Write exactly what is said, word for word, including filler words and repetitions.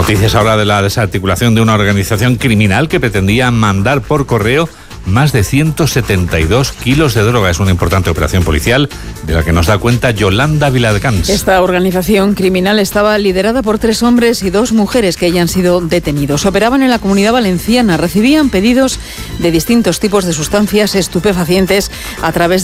Noticias ahora de la desarticulación de una organización criminal que pretendía mandar por correo más de ciento setenta y dos kilos de droga. Es una importante operación policial de la que nos da cuenta Yolanda Viladecans. Esta organización criminal estaba liderada por tres hombres y dos mujeres que ya han sido detenidos. Operaban en la Comunidad Valenciana, recibían pedidos de distintos tipos de sustancias estupefacientes a través de